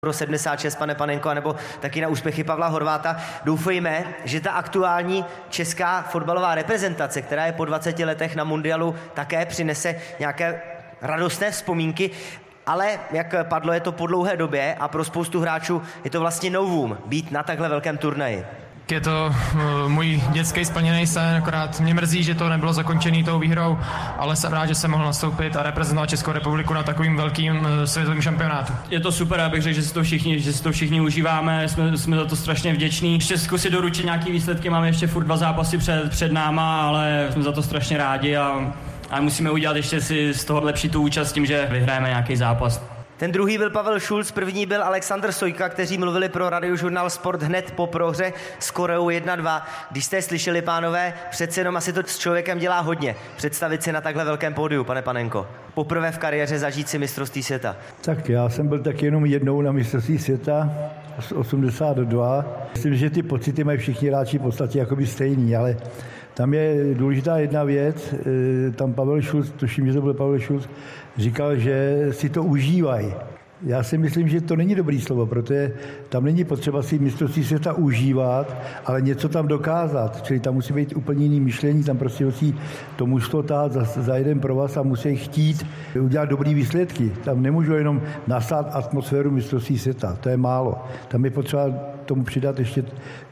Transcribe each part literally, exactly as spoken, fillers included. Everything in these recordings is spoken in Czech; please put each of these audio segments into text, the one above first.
Pro sedmdesát šest, pane Panenko, nebo taky na úspěchy Pavla Horváta. Doufejme, že ta aktuální česká fotbalová reprezentace, která je po dvaceti letech na mundialu, také přinese nějaké radostné vzpomínky. Ale, jak padlo, je to po dlouhé době a pro spoustu hráčů je to vlastně novum být na takhle velkém turnaji. Je to uh, můj dětský splněný sen, akorát mě mrzí, že to nebylo zakončený tou výhrou, ale jsem rád, že jsem mohl nastoupit a reprezentovat Českou republiku na takovým velkým uh, světovým šampionátu. Je to super, abych řekl, že si to všichni, že si to všichni užíváme, jsme, jsme za to strašně vděční. Ještě zkusit doručit nějaký výsledky, máme ještě furt dva zápasy před, před náma, ale jsme za to strašně rádi a, a musíme udělat ještě si z toho lepší tu účast tím, že vyhrajeme nějaký zápas. Ten druhý byl Pavel Šulc, první byl Alexander Sojka, kteří mluvili pro Radiožurnál Sport hned po prohře s Koreou jedna dva. Když jste slyšeli, pánové, přece jenom asi to s člověkem dělá hodně. Představit si na takhle velkém pódiu, pane Panenko. Poprvé v kariéře zažít si mistrovství světa. Tak já jsem byl tak jenom jednou na mistrovství světa z osmdesát dva. Myslím, že ty pocity mají všichni hráči v podstatě jakoby stejný, ale tam je důležitá jedna věc. Tam Pavel Šulc, tuším, že to byl Pavel Šulc, říkal, že si to užívají. Já si myslím, že to není dobrý slovo, protože tam není potřeba si mistrovství světa užívat, ale něco tam dokázat. Čili tam musí být úplně jiný myšlení, tam prostě musí to mužstvo tát za, za jeden provaz a musí chtít udělat dobrý výsledky. Tam nemůžu jenom nasát atmosféru mistrovství světa, to je málo. Tam je potřeba tomu přidat ještě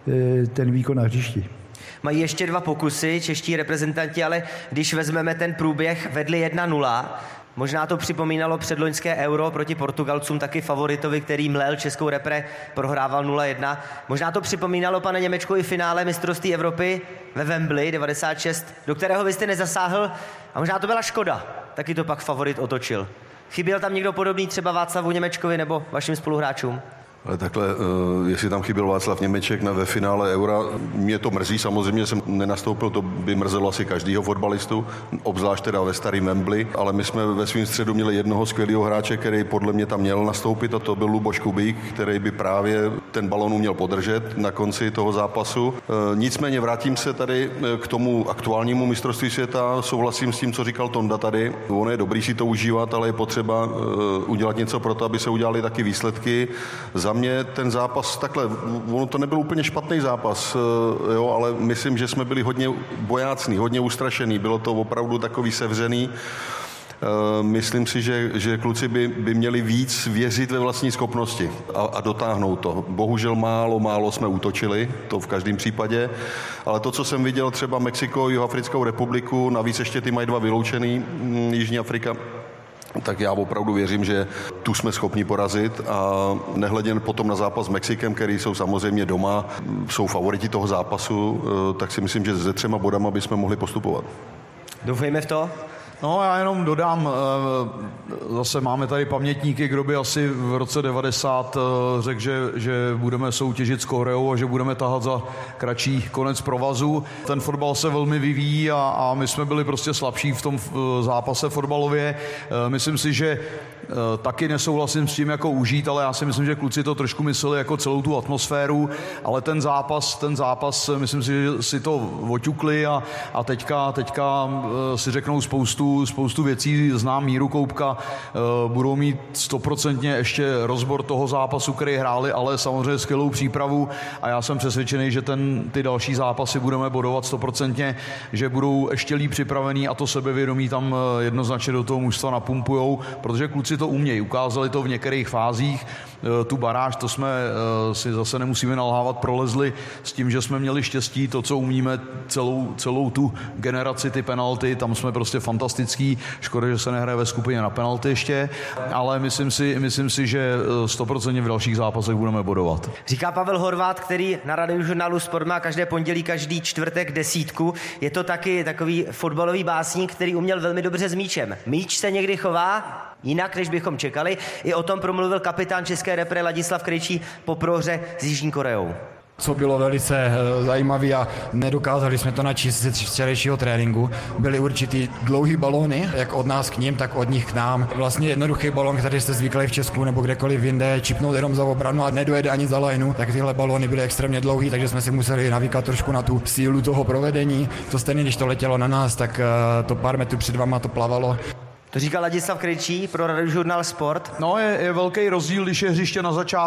ten výkon na hřišti. Mají ještě dva pokusy, čeští reprezentanti, ale když vezmeme ten průběh, vedli jedna nula. Možná to připomínalo předloňské Euro proti Portugalcům, taky favoritovi, který mlel českou repre, prohrával nula jedna. Možná to připomínalo, pane Němečku, i finále mistrovství Evropy ve Wembley devadesát šest, do kterého vy jste nezasáhl a možná to byla škoda, taky to pak favorit otočil. Chyběl tam někdo podobný, třeba Václavu Němečkovi nebo vašim spoluhráčům? Ale takhle, jestli tam chyběl Václav Němeček na ve finále Eura, mě to mrzí, samozřejmě jsem nenastoupil, to by mrzelo asi každýho fotbalistu, obzvlášť teda ve starém Wembley, ale my jsme ve svém středu měli jednoho skvělého hráče, který podle mě tam měl nastoupit, a to byl Luboš Kubík, který by právě ten balón uměl podržet na konci toho zápasu. Nicméně vrátím se tady k tomu aktuálnímu mistrovství světa, souhlasím s tím, co říkal Tonda tady. Ono je dobrý si to užívat, ale je potřeba udělat něco pro to, aby se udělaly taky výsledky. Za mě ten zápas, takhle, ono to nebyl úplně špatný zápas, jo, ale myslím, že jsme byli hodně bojácní, hodně ustrašený, bylo to opravdu takový sevřený. Myslím si, že, že kluci by, by měli víc věřit ve vlastní schopnosti a, a dotáhnout to. Bohužel málo, málo jsme útočili, to v každém případě, ale to, co jsem viděl třeba Mexiko, Jihoafrickou republiku, navíc ještě ty mají dva vyloučený, Jižní Afrika, tak já opravdu věřím, že tu jsme schopni porazit a nehledě potom na zápas s Mexikem, který jsou samozřejmě doma, jsou favoriti toho zápasu, tak si myslím, že se třema bodama bychom mohli postupovat. Doufejme v to. No, já jenom dodám, zase máme tady pamětníky, kdo by asi v roce devadesát řekl, že, že budeme soutěžit s Koreou a že budeme tahat za kratší konec provazu. Ten fotbal se velmi vyvíjí a, a my jsme byli prostě slabší v tom zápase fotbalově. Myslím si, že taky nesouhlasím s tím jako užít, ale já si myslím, že kluci to trošku mysleli jako celou tu atmosféru, ale ten zápas, ten zápas, myslím si, že si to oťukli a, a teďka, teďka si řeknou spoustu spoustu věcí, znám Míru Koubka, budou mít stoprocentně ještě rozbor toho zápasu, který hráli, ale samozřejmě skvělou přípravu a já jsem přesvědčený, že ten, ty další zápasy budeme bodovat stoprocentně, že budou ještě líp připravení a to sebevědomí tam jednoznačně do toho mužstva napumpujou, protože kluci to umějí, ukázali to v některých fázích, tu baráž, to jsme si zase nemusíme nalhávat, prolezli s tím, že jsme měli štěstí, to, co umíme celou, celou tu generaci, ty penalty, tam jsme prostě fantastický, škoda, že se nehraje ve skupině na penalty ještě, ale myslím si, myslím si, že stoprocentně v dalších zápasech budeme bodovat. Říká Pavel Horvát, který na Radiožurnálu Sport má každé pondělí, každý čtvrtek desítku. Je to taky takový fotbalový básník, který uměl velmi dobře s míčem. Míč se někdy chová jinak, než bychom čekali. I o tom promluvil kapitán české repre Ladislav Krejčí po prohře s Jižní Koreou. Co bylo velice zajímavé a nedokázali jsme to načíst ze včerejšího tréninku. Byly určitý dlouhý balóny, jak od nás k ním, tak od nich k nám. Vlastně jednoduchý balón, který jste zvyklí v Česku nebo kdekoliv jinde, čipnout jenom za obranu a nedojede ani za lajnu, tak tyhle balóny byly extrémně dlouhý, takže jsme si museli navíkat trošku na tu sílu toho provedení. To stejně, když to letělo na nás, tak to pár metrů před váma to plavalo. To říká Ladislav Krejčí pro Radiožurnál Sport. No, je, je velký rozdíl, když je hřiště na začátku